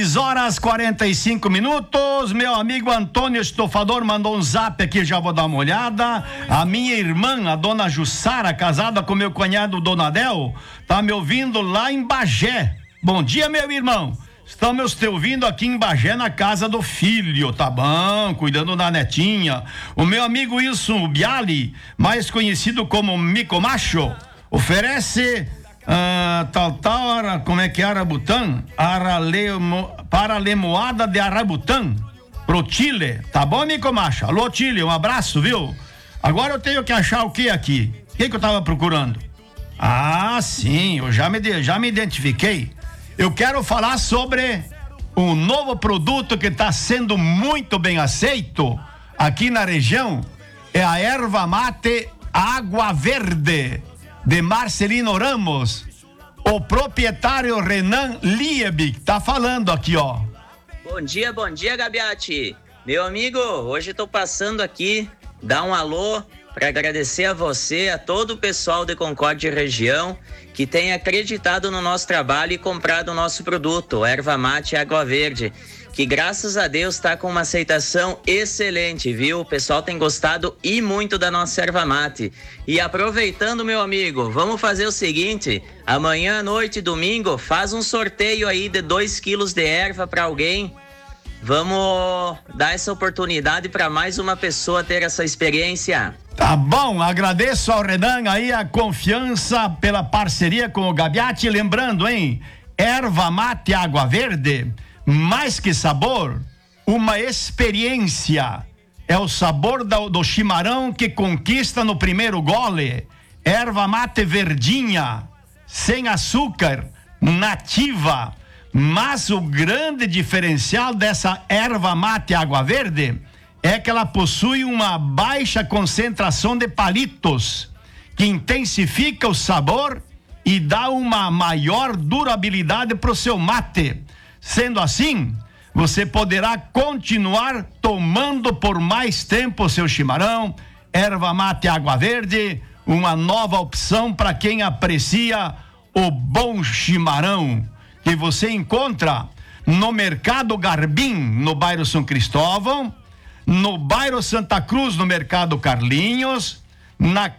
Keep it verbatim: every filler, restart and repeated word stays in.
seis horas quarenta e cinco minutos. Meu amigo Antônio Estofador mandou um zap aqui, já vou dar uma olhada. A minha irmã, a dona Jussara, casada com meu cunhado Donadel, tá me ouvindo lá em Bagé. Bom dia, meu irmão. Estamos te ouvindo aqui em Bagé, na casa do filho, tá bom? Cuidando da netinha. O meu amigo Wilson Biali, mais conhecido como Mico Macho, oferece uh, tal, tal, como é que é Arabutã? Aralemo, Paralemoada de Arabutã, pro Chile, tá bom, Mico Macho? Alô, Chile, um abraço, viu? Agora eu tenho que achar o que aqui? O que que eu tava procurando? Ah, sim, eu já me, já me identifiquei. Eu quero falar sobre um novo produto que está sendo muito bem aceito aqui na região. É a erva mate Água Verde, de Marcelino Ramos. O proprietário Renan Liebig tá falando aqui, ó. Bom dia, bom dia, Gabiati. Meu amigo, hoje estou passando aqui, dar um alô para agradecer a você, a todo o pessoal de Concórdia região que tem acreditado no nosso trabalho e comprado o nosso produto, erva mate Água Verde, que graças a Deus está com uma aceitação excelente, viu? O pessoal tem gostado e muito da nossa erva mate. E aproveitando, meu amigo, vamos fazer o seguinte: amanhã à noite, domingo, faz um sorteio aí de dois quilos de erva para alguém. Vamos dar essa oportunidade para mais uma pessoa ter essa experiência. Tá bom, agradeço ao Renan aí a confiança pela parceria com o Gabiati. Lembrando, hein, erva mate Água Verde, mais que sabor, uma experiência. É o sabor do, do chimarrão que conquista no primeiro gole. Erva mate verdinha, sem açúcar, nativa. Mas o grande diferencial dessa erva mate Água Verde é que ela possui uma baixa concentração de palitos, que intensifica o sabor e dá uma maior durabilidade para o seu mate. Sendo assim, você poderá continuar tomando por mais tempo o seu chimarrão. Erva mate Água Verde, uma nova opção para quem aprecia o bom chimarrão, que você encontra no Mercado Garbim, no bairro São Cristóvão, no bairro Santa Cruz, no Mercado Carlinhos, na